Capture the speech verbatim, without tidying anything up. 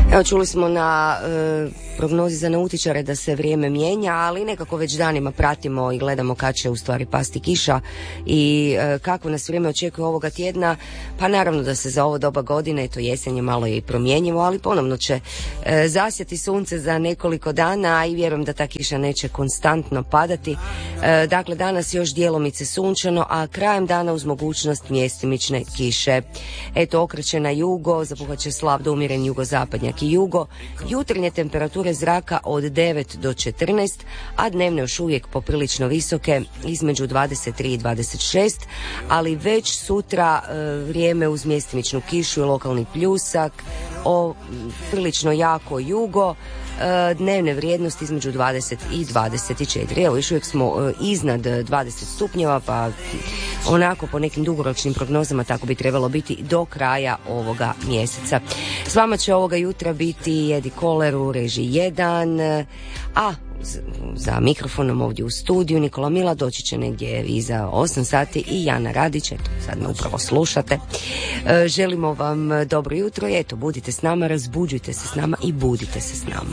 Evo, čuli smo na e, prognozi za nautičare da se vrijeme mijenja, ali nekako već danima pratimo i gledamo kad će u stvari pasti kiša i e, kako nas vrijeme očekuje ovoga tjedna. Pa naravno da se za ovo doba godine, to jesen je malo i promjenjivo, ali ponovno će e, zasjati sunce za nekoliko dana, a i vjerujem da ta kiša neće konstantno padati. E, dakle, danas još djelomice sunčano, a krajem dana uz mogućnost mjestimične kiše. Eto, okreće na jugo, zapuhat će slab do umjeren jugozapadnjak i jugo. Jutarnje temperature zraka od devet do četrnaest, a dnevne još uvijek poprilično visoke, između dvadeset tri i dvadeset šest, ali već sutra e, vrijeme uz mjestimičnu kišu i lokalni pljusak, o prilično jako jugo, e, dnevne vrijednosti između dvadeset i dvadeset četiri. Evo, još uvijek smo e, iznad dvadeset stupnjeva, pa onako po nekim dugoročnim prognozama tako bi trebalo biti do kraja ovoga mjeseca. S vama će ovoga jutra biti Edi Koler u režiji jedan, a za mikrofonom ovdje u studiju Nikola Mila doći će negdje iza osam sati i Jana Radić, eto, sad me upravo slušate. E, želimo vam dobro jutro i eto, budite s nama, razbuđujte se s nama i budite se s nama.